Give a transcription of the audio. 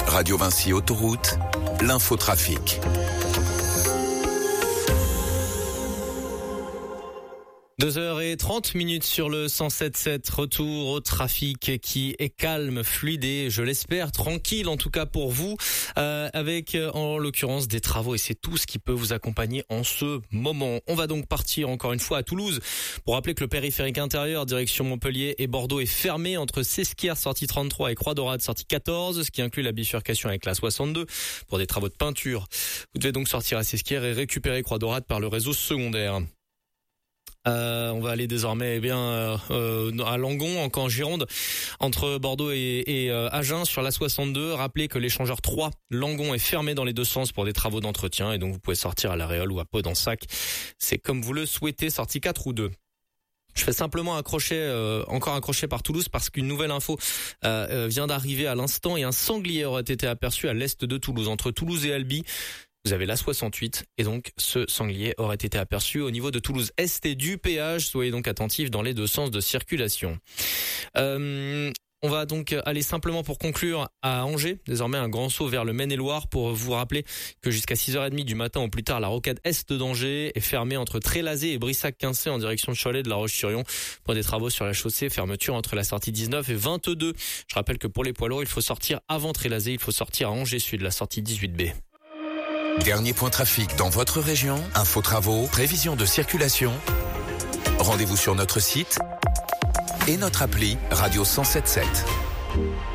Radio Vinci Autoroute, l'infotrafic. 2h30 sur le 107.7, retour au trafic qui est calme, fluide et je l'espère tranquille en tout cas pour vous, avec en l'occurrence des travaux et c'est tout ce qui peut vous accompagner en ce moment. On va donc partir encore une fois à Toulouse pour rappeler que le périphérique intérieur direction Montpellier et Bordeaux est fermé entre Sesquières sortie 33 et Croix-Daurade sortie 14, ce qui inclut la bifurcation avec la 62 pour des travaux de peinture. Vous devez donc sortir à Sesquières et récupérer Croix-Daurade par le réseau secondaire. On va aller désormais à Langon, encore en Gironde, entre Bordeaux et Agen sur la 62. Rappelez que l'échangeur 3 Langon est fermé dans les deux sens pour des travaux d'entretien et donc vous pouvez sortir à La Réole ou à Pau-d'Ensac. C'est comme vous le souhaitez, sortie 4 ou 2. Je fais simplement encore un crochet par Toulouse parce qu'une nouvelle info vient d'arriver à l'instant et un sanglier aurait été aperçu à l'est de Toulouse, entre Toulouse et Albi. Vous avez la 68 et donc ce sanglier aurait été aperçu au niveau de Toulouse Est et du péage. Soyez donc attentifs dans les deux sens de circulation. On va donc aller simplement pour conclure à Angers. Désormais un grand saut vers le Maine-et-Loire pour vous rappeler que jusqu'à 6h30 du matin au plus tard, la rocade Est d'Angers est fermée entre Trélazé et Brissac-Quincé en direction de Cholet de la Roche-sur-Yon pour des travaux sur la chaussée. Fermeture entre la sortie 19 et 22. Je rappelle que pour les poids lourds, il faut sortir avant Trélazé. Il faut sortir à Angers Sud, la sortie 18B. Dernier point trafic dans votre région, info travaux, prévision de circulation. Rendez-vous sur notre site et notre appli Radio 107.7.